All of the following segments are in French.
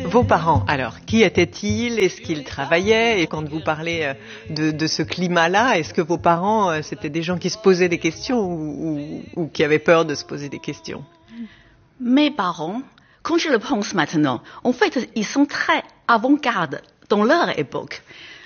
Vos parents, alors, qui étaient-ils? Est-ce qu'ils travaillaient? Et quand vous parlez de ce climat-là, est-ce que vos parents, c'était des gens qui se posaient des questions ou qui avaient peur de se poser des questions? Mes parents, quand je le pense maintenant, en fait, ils sont très avant-garde dans leur époque.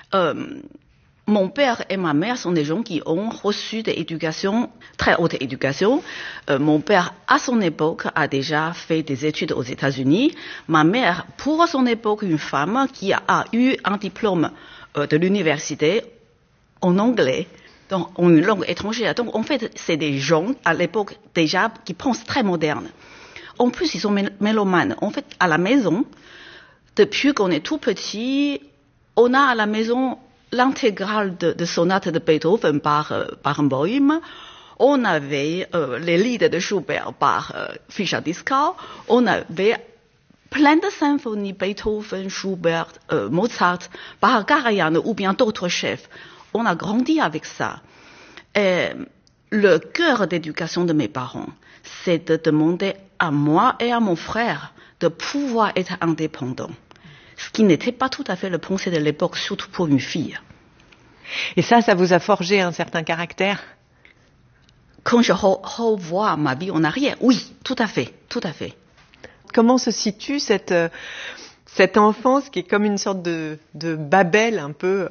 Mon père et ma mère sont des gens qui ont reçu des éducations, très haute éducation. Mon père, à son époque, a déjà fait des études aux États-Unis. Ma mère, pour son époque, une femme qui a eu un diplôme de l'université en anglais, donc en une langue étrangère. Donc, en fait, c'est des gens, à l'époque, déjà, qui pensent très moderne. En plus, ils sont mélomanes. En fait, à la maison, depuis qu'on est tout petit, on a à la maison l'intégrale de sonates de Beethoven par Barenboim. On avait les lieds de Schubert par Fischer-Dieskau. On avait plein de symphonies Beethoven, Schubert, Mozart, par Karajan ou bien d'autres chefs. On a grandi avec ça. Et le cœur d'éducation de mes parents, c'est de demander à moi et à mon frère de pouvoir être indépendants. Ce qui n'était pas tout à fait le pensée de l'époque, surtout pour une fille. Et ça vous a forgé un certain caractère? Quand je revois ma vie en arrière, oui, tout à fait, tout à fait. Comment se situe cette enfance qui est comme une sorte de Babel un peu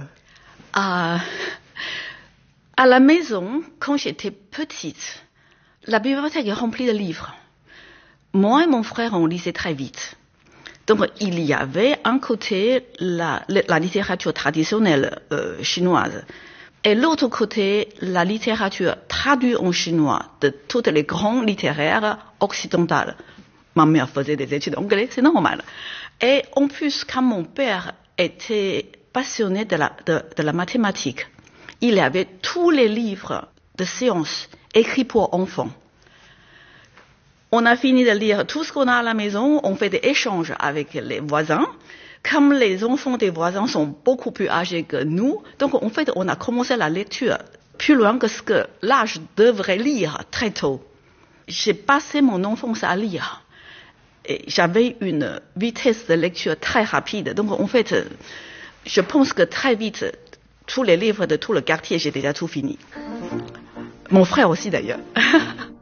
À la maison, quand j'étais petite, la bibliothèque est remplie de livres. Moi et mon frère, on lisait très vite. Donc, il y avait un côté la littérature traditionnelle chinoise et l'autre côté la littérature traduite en chinois de toutes les grands littéraires occidentales. Ma mère faisait des études anglais, c'est normal. Et en plus, quand mon père était passionné de la mathématique, il avait tous les livres de sciences écrits pour enfants. On a fini de lire tout ce qu'on a à la maison, on fait des échanges avec les voisins. Comme les enfants des voisins sont beaucoup plus âgés que nous, donc en fait on a commencé la lecture plus loin que ce que l'âge devrait lire très tôt. J'ai passé mon enfance à lire. Et j'avais une vitesse de lecture très rapide. Donc en fait, je pense que très vite, tous les livres de tout le quartier, j'ai déjà tout fini. Mon frère aussi d'ailleurs.